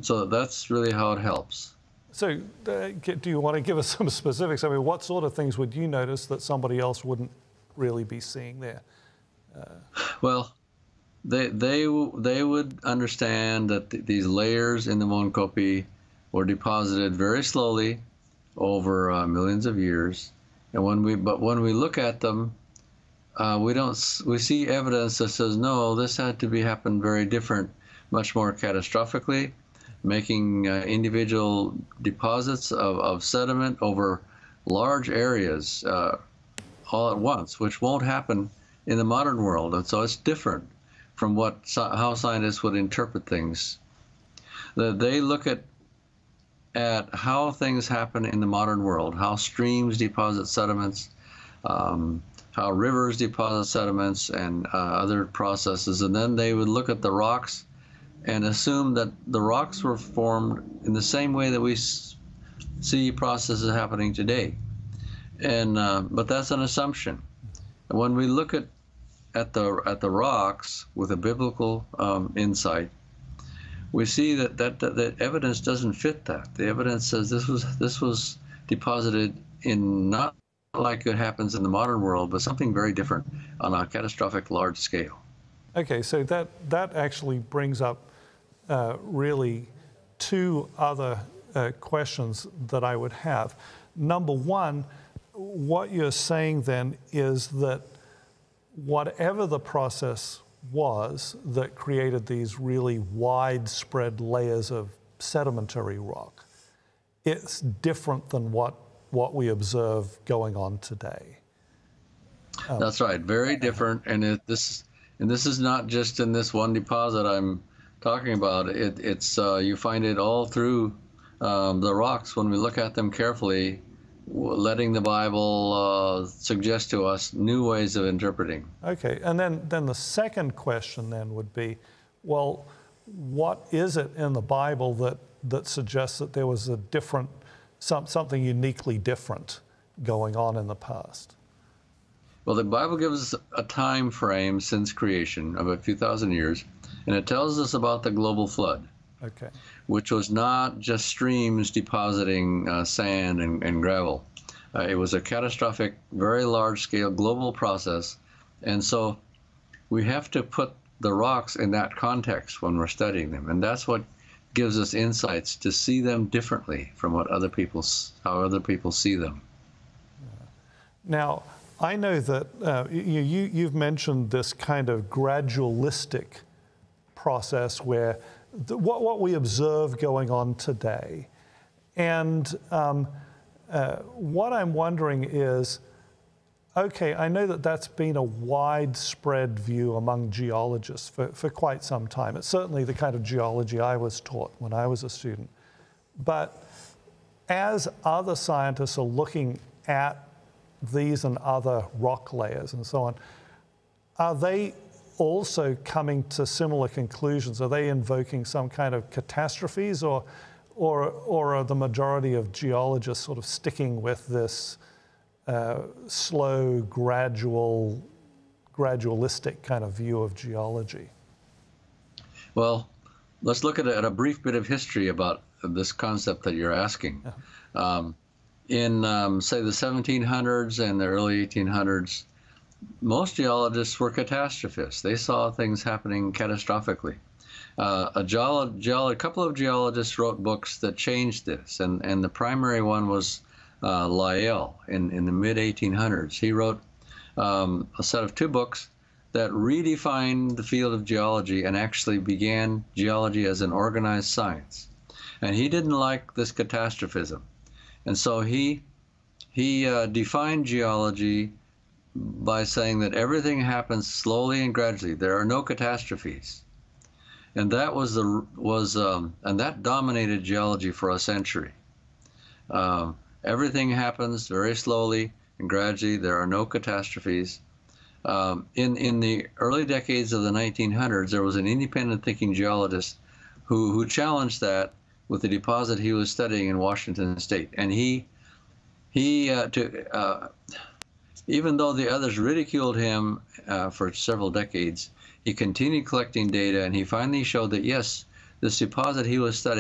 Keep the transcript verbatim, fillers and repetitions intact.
so that's really how it helps. So uh, do you want to give us some specifics? I mean, what sort of things would you notice that somebody else wouldn't really be seeing there? Uh, well, they, they, they would understand that th these layers in the Moenkopi were deposited very slowly over uh, millions of years. And when we, but when we look at them, uh, we don't, we see evidence that says, no, this had to be happened very different, much more catastrophically, making uh, individual deposits of, of sediment over large areas uh, all at once, which won't happen in the modern world. And so it's different from what, how scientists would interpret things. The, they look at at how things happen in the modern world, how streams deposit sediments, um, how rivers deposit sediments and uh, other processes, and then they would look at the rocks and assume that the rocks were formed in the same way that we s see processes happening today. And uh, but that's an assumption. And when we look at at the at the rocks with a biblical um, insight, we see that, that that that evidence doesn't fit that. The evidence says this was this was deposited in not like it happens in the modern world, but something very different on a catastrophic large scale. Okay, so that that actually brings up uh, really two other uh, questions that I would have. Number one, what you're saying then is that whatever the process was that created these really widespread layers of sedimentary rock, it's different than what, what we observe going on today. Um, That's right, very different, and it, this and this is not just in this one deposit I'm talking about. It, it's uh, you find it all through um, the rocks when we look at them carefully, letting the Bible uh, suggest to us new ways of interpreting. Okay, and then, then the second question then would be, well, what is it in the Bible that, that suggests that there was a different, some, something uniquely different going on in the past? Well, the Bible gives us a time frame since creation of a few thousand years, and it tells us about the global flood. Okay. Which was not just streams depositing uh, sand and, and gravel. Uh, it was a catastrophic, very large-scale global process, and so we have to put the rocks in that context when we're studying them, and that's what gives us insights to see them differently from what other people, how other people see them. Now, I know that uh, you, you, you've mentioned this kind of gradualistic process where the, what, what we observe going on today. And um, uh, what I'm wondering is, okay, I know that that's been a widespread view among geologists for, for quite some time. It's certainly the kind of geology I was taught when I was a student. But as other scientists are looking at these and other rock layers and so on, are they also coming to similar conclusions? Are they invoking some kind of catastrophes, or, or, or are the majority of geologists sort of sticking with this uh, slow, gradual, gradualistic kind of view of geology? Well, let's look at a, at a brief bit of history about this concept that you're asking. Yeah. Um, in, um, say, the seventeen hundreds and the early eighteen hundreds, most geologists were catastrophists. They saw things happening catastrophically. Uh, a, geolo geolo a couple of geologists wrote books that changed this, and, and the primary one was uh, Lyell in, in the mid eighteen hundreds. He wrote um, a set of two books that redefined the field of geology and actually began geology as an organized science. And he didn't like this catastrophism. And so he, he uh, defined geology by saying that everything happens slowly and gradually. There are no catastrophes. And that was the, was, um, and that dominated geology for a century. Um, everything happens very slowly and gradually. There are no catastrophes. Um, in, in the early decades of the nineteen hundreds, there was an independent thinking geologist who, who challenged that with the deposit he was studying in Washington State. And he, he uh, to, uh, even though the others ridiculed him uh, for several decades, he continued collecting data, and he finally showed that, yes, this deposit he was studying